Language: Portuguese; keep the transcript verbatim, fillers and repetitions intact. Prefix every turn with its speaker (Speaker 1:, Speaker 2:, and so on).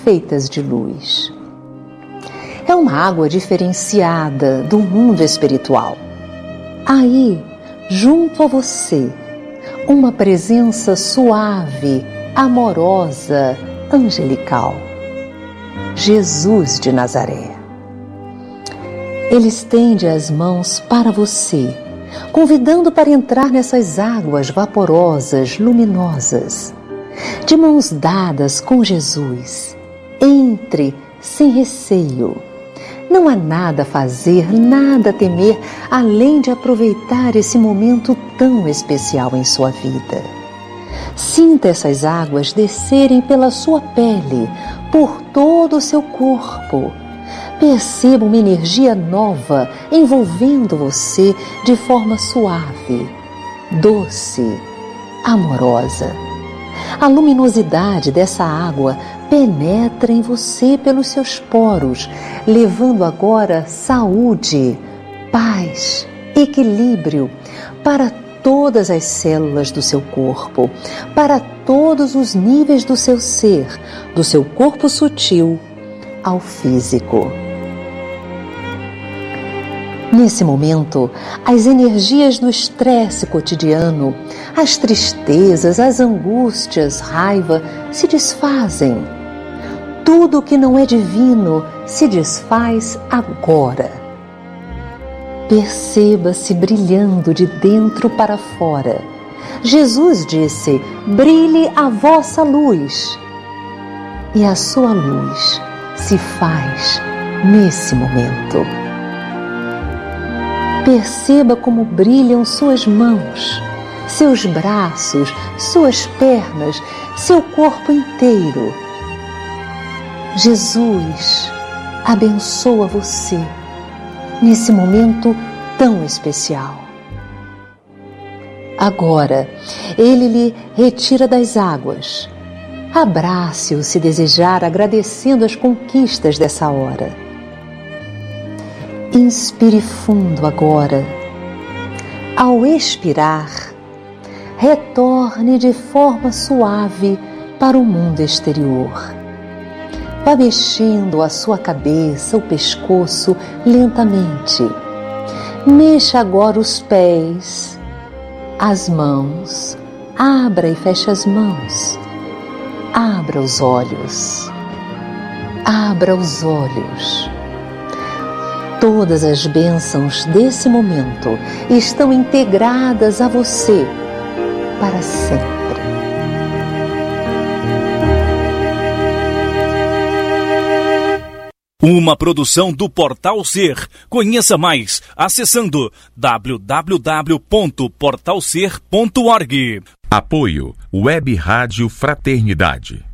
Speaker 1: feitas de luz. É uma água diferenciada do mundo espiritual. Aí, junto a você, uma presença suave, amorosa, angelical. Jesus de Nazaré. Ele estende as mãos para você, convidando para entrar nessas águas vaporosas, luminosas. De mãos dadas com Jesus, entre sem receio. Não há nada a fazer, nada a temer, além de aproveitar esse momento tão especial em sua vida. Sinta essas águas descerem pela sua pele, por todo o seu corpo. Perceba uma energia nova envolvendo você de forma suave, doce, amorosa. A luminosidade dessa água penetra em você pelos seus poros, levando agora saúde, paz, equilíbrio para todas as células do seu corpo, para todos os níveis do seu ser, do seu corpo sutil ao físico. Nesse momento, as energias do estresse cotidiano, as tristezas, as angústias, raiva se desfazem. Tudo que não é divino se desfaz agora. Perceba-se brilhando de dentro para fora. Jesus disse: brilhe a vossa luz. E a sua luz se faz nesse momento. Perceba como brilham suas mãos, seus braços, suas pernas, seu corpo inteiro. Jesus abençoa você nesse momento tão especial. Agora, Ele lhe retira das águas. Abrace-o se desejar, agradecendo as conquistas dessa hora. Inspire fundo agora. Ao expirar, retorne de forma suave para o mundo exterior. Vá mexendo a sua cabeça, o pescoço lentamente. Mexa agora os pés, as mãos. Abra e feche as mãos. Abra os olhos. Abra os olhos. Todas as bênçãos desse momento estão integradas a você para sempre.
Speaker 2: Uma produção do Portal Ser. Conheça mais acessando w w w ponto portal ser ponto org.
Speaker 3: Apoio Web Rádio Fraternidade.